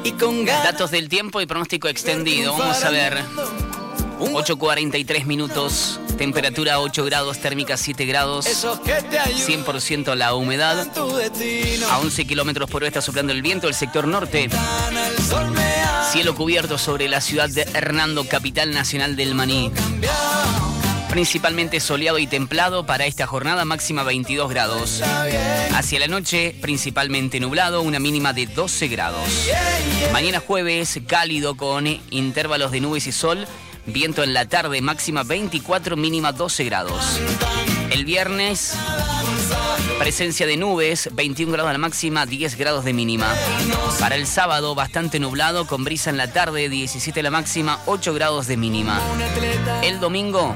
Datos del tiempo y pronóstico extendido. Vamos a ver. 8:43 minutos. Temperatura 8 grados, térmica 7 grados. 100% la humedad. A 11 kilómetros por hora está soplando el viento del sector norte. Cielo cubierto sobre la ciudad de Hernando, capital nacional del maní. Principalmente soleado y templado para esta jornada, máxima 22 grados. Hacia la noche, principalmente nublado, una mínima de 12 grados. Mañana jueves, cálido con intervalos de nubes y sol. Viento en la tarde, máxima 24, mínima 12 grados. El viernes, presencia de nubes, 21 grados a la máxima, 10 grados de mínima. Para el sábado, bastante nublado, con brisa en la tarde, 17 a la máxima, 8 grados de mínima. El domingo,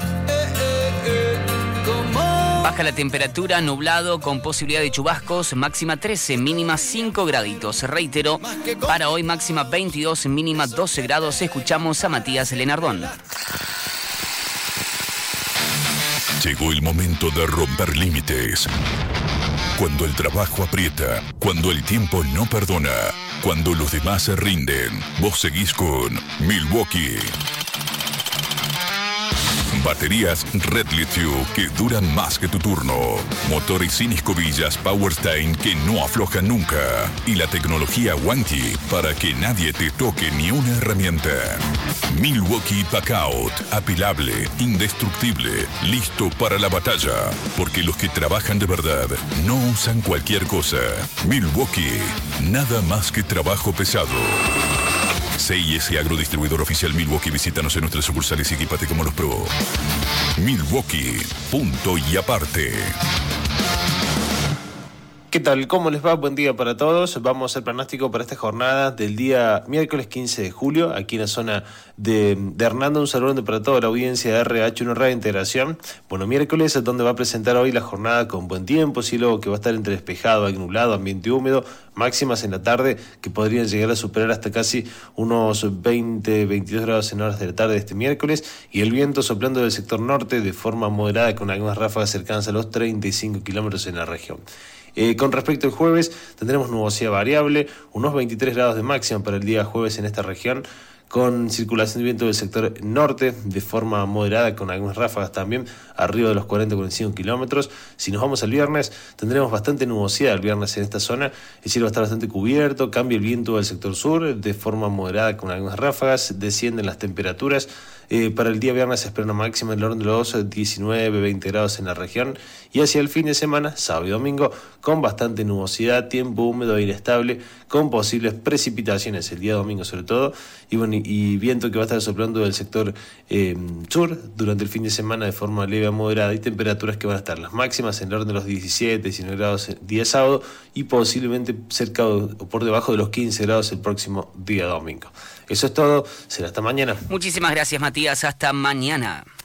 baja la temperatura, nublado, con posibilidad de chubascos, máxima 13, mínima 5 graditos. Reitero, para hoy máxima 22, mínima 12 grados. Escuchamos a Matías Lenardón. Llegó el momento de romper límites. Cuando el trabajo aprieta, cuando el tiempo no perdona, cuando los demás se rinden, vos seguís con Milwaukee. Baterías Red Lithium que duran más que tu turno. Motores sin escobillas Powerstein que no aflojan nunca. Y la tecnología Wanty para que nadie te toque ni una herramienta. Milwaukee Packout. Apilable, indestructible, listo para la batalla. Porque los que trabajan de verdad no usan cualquier cosa. Milwaukee. Nada más que trabajo pesado. CIS Agrodistribuidor Oficial Milwaukee. Visítanos en nuestras sucursales y equipate como los probó. Milwaukee, punto y aparte. ¿Qué tal? ¿Cómo les va? Buen día para todos. Vamos al pronóstico para esta jornada del día miércoles 15 de julio, aquí en la zona de Hernando. Un saludo para toda la audiencia de RH1 Radio Integración. Bueno, miércoles es donde va a presentar hoy la jornada con buen tiempo, cielo que va a estar entre despejado y nublado, ambiente húmedo, máximas en la tarde que podrían llegar a superar hasta casi unos 20-22 grados en horas de la tarde de este miércoles, y el viento soplando del sector norte de forma moderada con algunas ráfagas cercanas a los 35 kilómetros en la región. Con respecto al jueves, tendremos nubosidad variable, unos 23 grados de máxima para el día jueves en esta región, con circulación de viento del sector norte de forma moderada, con algunas ráfagas también arriba de los 40-45 kilómetros. Si nos vamos al viernes, tendremos bastante nubosidad el viernes en esta zona, el cielo va a estar bastante cubierto, cambia el viento del sector sur de forma moderada con algunas ráfagas, descienden las temperaturas. Para el día viernes se espera una máxima en el orden de los 19-20 grados en la región, y hacia el fin de semana, sábado y domingo, con bastante nubosidad, tiempo húmedo e inestable, con posibles precipitaciones el día domingo sobre todo, y viento que va a estar soplando del sector sur durante el fin de semana de forma leve a moderada, y temperaturas que van a estar las máximas en el orden de los 17-19 grados el día sábado, y posiblemente cerca o por debajo de los 15 grados el próximo día domingo. Eso es todo, será hasta mañana. Muchísimas gracias, Matías, hasta mañana.